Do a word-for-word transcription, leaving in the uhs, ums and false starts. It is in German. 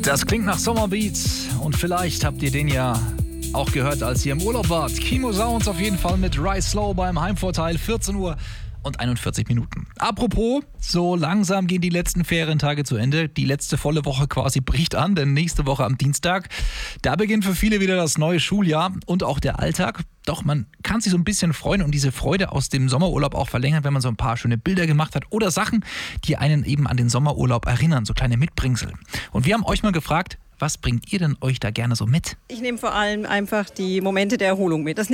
Das klingt nach Sommerbeats und vielleicht habt ihr den ja auch gehört, als ihr im Urlaub wart. Kimo Sounds auf jeden Fall mit Rise Slow beim Heimvorteil, vierzehn Uhr und einundvierzig Minuten. Apropos, so langsam gehen die letzten Ferientage zu Ende. Die letzte volle Woche quasi bricht an, denn nächste Woche am Dienstag, da beginnt für viele wieder das neue Schuljahr und auch der Alltag. Doch man kann sich so ein bisschen freuen und diese Freude aus dem Sommerurlaub auch verlängern, wenn man so ein paar schöne Bilder gemacht hat oder Sachen, die einen eben an den Sommerurlaub erinnern, so kleine Mitbringsel. Und wir haben euch mal gefragt, was bringt ihr denn euch da gerne so mit? Ich nehme vor allem einfach die Momente der Erholung mit. Das